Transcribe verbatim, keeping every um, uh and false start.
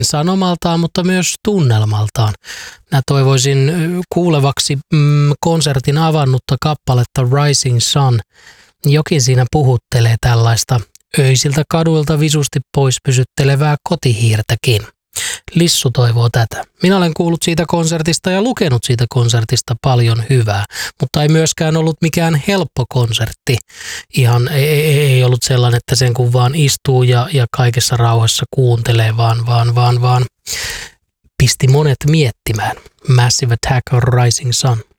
sanomaltaan, mutta myös tunnelmaltaan. Minä toivoisin kuulevaksi mm, konsertin avannutta kappaletta Rising Sun. Jokin siinä puhuttelee tällaista öisiltä kaduilta visusti pois pysyttelevää kotihiirtäkin. Lissu toivoo tätä. Minä olen kuullut siitä konsertista ja lukenut siitä konsertista paljon hyvää, mutta ei myöskään ollut mikään helppo konsertti. Ihan ei, ei, ei ollut sellainen, että sen kun vaan istuu ja, ja kaikessa rauhassa kuuntelee, vaan, vaan, vaan, vaan pisti monet miettimään. Massive Attack on Rising Sun.